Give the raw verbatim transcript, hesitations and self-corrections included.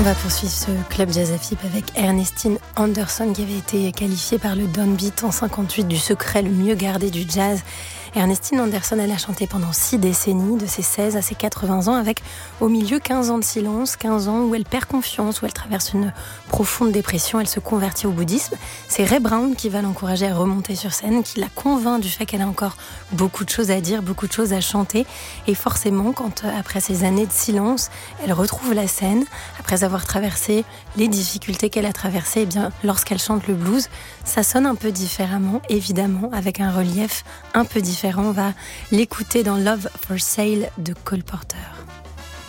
On va poursuivre ce club jazz Afip avec Ernestine Anderson qui avait été qualifiée par le Downbeat en cinquante-huit du secret le mieux gardé du jazz. Ernestine Anderson, elle a chanté pendant six décennies, de ses seize à ses quatre-vingts ans, avec au milieu quinze ans de silence, quinze ans où elle perd confiance, où elle traverse une profonde dépression, elle se convertit au bouddhisme. C'est Ray Brown qui va l'encourager à remonter sur scène, qui la convainc du fait qu'elle a encore beaucoup de choses à dire, beaucoup de choses à chanter. Et forcément, quand après ces années de silence, elle retrouve la scène, après avoir traversé les difficultés qu'elle a traversées, eh bien, lorsqu'elle chante le blues, ça sonne un peu différemment, évidemment, avec un relief un peu différent. On va l'écouter dans Love for Sale de Cole Porter.